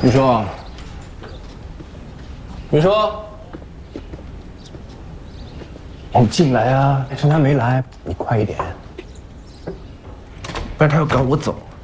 你说，你说，你进来啊！趁他没来，你快一点，不然他要赶我走。